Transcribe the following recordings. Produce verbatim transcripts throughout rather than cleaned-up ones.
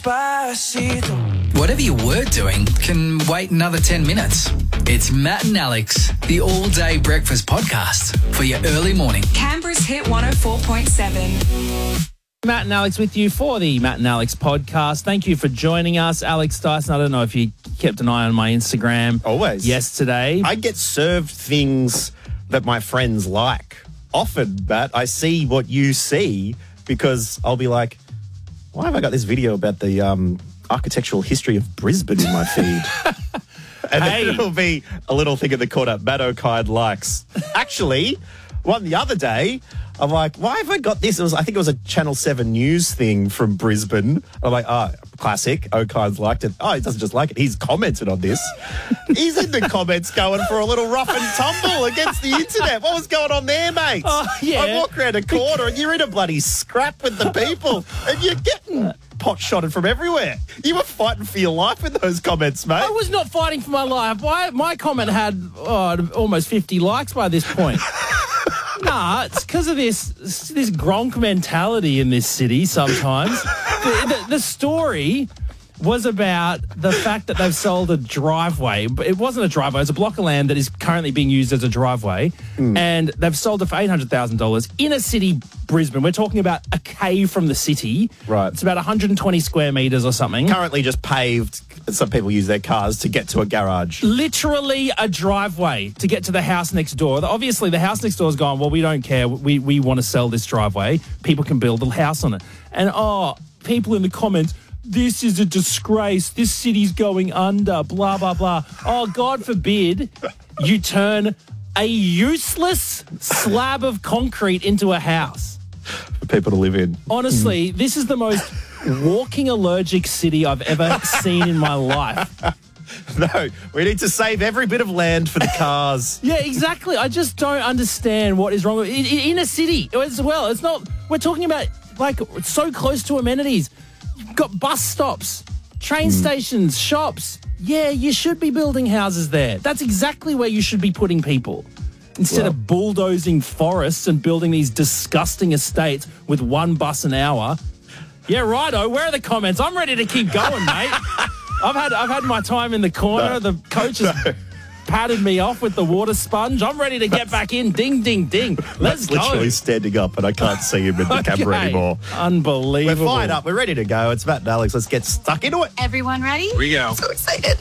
Whatever you were doing can wait another ten minutes. It's Matt and Alex, the all-day breakfast podcast for your early morning. Canberra's Hit one oh four point seven. Matt and Alex with you for the Matt and Alex podcast. Thank you for joining us. Alex Dyson, I don't know if you kept an eye on my Instagram. Always. Yesterday. I get served things that my friends like. Often, Matt, I see what you see because I'll be like, why have I got this video about the um, architectural history of Brisbane in my feed? And Hey. then it'll be a little thing in the corner, Matt O'Kine likes. Actually, one the other day, I'm like, why have I got this? It was, I think it was a Channel seven News thing from Brisbane. I'm like, oh, classic. O'Kine's liked it. Oh, he doesn't just like it. He's commented on this. He's in the comments going for a little rough and tumble against the internet. What was going on there, mate? Oh, yeah. I walk around a corner and you're in a bloody scrap with the people and you're getting pot-shotted from everywhere. You were fighting for your life in those comments, mate. I was not fighting for my life. Why, my comment had oh, almost fifty likes by this point. Nah, it's because of this this Gronk mentality in this city sometimes. the, the, the story was about the fact that they've sold a driveway. But it wasn't a driveway. It was a block of land that is currently being used as a driveway. Mm. And they've sold it for eight hundred thousand dollars in a city, Brisbane. We're talking about a K from the city. Right. It's about one hundred twenty square metres or something. Currently just paved. Some people use their cars to get to a garage. Literally a driveway to get to the house next door. Obviously, the house next door has gone, well, we don't care. We, we want to sell this driveway. People can build a house on it. And, oh, people in the comments, this is a disgrace. This city's going under, blah, blah, blah. Oh, God forbid you turn a useless slab of concrete into a house. For people to live in. Honestly, this is the most walking allergic city I've ever seen in my life. No, we need to save every bit of land for the cars. Yeah, exactly. I just don't understand what is wrong with in, in a city as well. It's not. We're talking about like so close to amenities. You've got bus stops, train mm. stations, shops. Yeah, you should be building houses there. That's exactly where you should be putting people. Instead well. of bulldozing forests and building these disgusting estates with one bus an hour. Yeah, righto. Where are the comments? I'm ready to keep going, mate. I've had I've had my time in the corner. No. The coach has no. patted me off with the water sponge. I'm ready to get that's, back in. Ding, ding, ding. Let's that's go. Literally standing up, and I can't see him in the okay. camera anymore. Unbelievable. We're fired up. We're ready to go. It's Matt and Alex. Let's get stuck into it. Everyone ready? Here we go. So excited.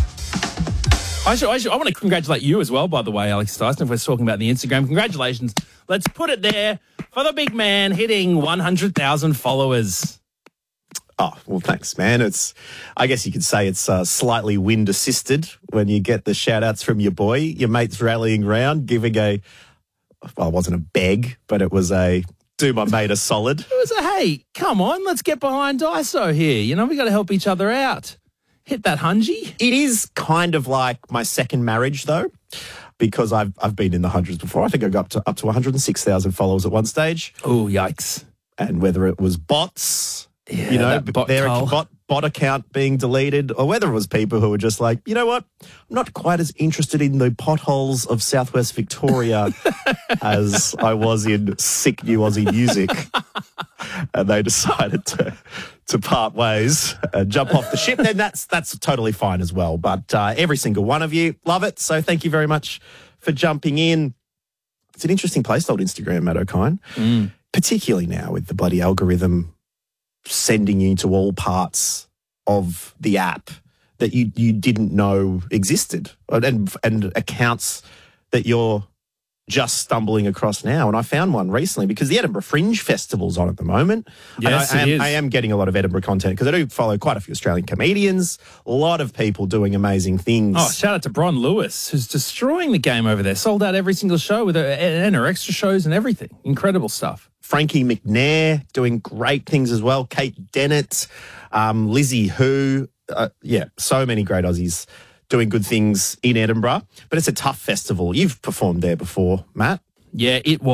I, should, I, should, I want to congratulate you as well, by the way, Alex Dyson, if we're talking about the Instagram. Congratulations. Let's put it there for the big man hitting one hundred thousand followers. Oh, well, thanks, man. It's, I guess you could say it's uh, slightly wind-assisted when you get the shout-outs from your boy, your mates rallying round, giving a, well, it wasn't a beg, but it was a do my mate a solid. It was a, hey, come on, let's get behind Dyso here. You know, we got to help each other out. Hit that hungy. It is kind of like my second marriage, though, because I've I've been in the hundreds before. I think I got up to, up to one hundred six thousand followers at one stage. Oh, yikes. And whether it was bots, yeah, you know, bot their cull. bot, bot account being deleted, or whether it was people who were just like, you know what, I'm not quite as interested in the potholes of Southwest Victoria as I was in sick new Aussie music. And they decided to to part ways and jump off the ship, then that's that's totally fine as well. But uh, every single one of you, love it. So thank you very much for jumping in. It's an interesting place, old Instagram, Matt O'Kine, mm. particularly now with the bloody algorithm sending you to all parts of the app that you you didn't know existed, and and accounts that you're just stumbling across now. And I found one recently because the Edinburgh Fringe Festival's on at the moment. Yes, and I, I, it am, is. I am getting a lot of Edinburgh content because I do follow quite a few Australian comedians, a lot of people doing amazing things. Oh, shout out to Bron Lewis, who's destroying the game over there. Sold out every single show with her, and her extra shows and everything. Incredible stuff. Frankie McNair doing great things as well. Kate Dennett, um, Lizzie Who. Uh, yeah, so many great Aussies doing good things in Edinburgh. But it's a tough festival. You've performed there before, Matt. Yeah, it was.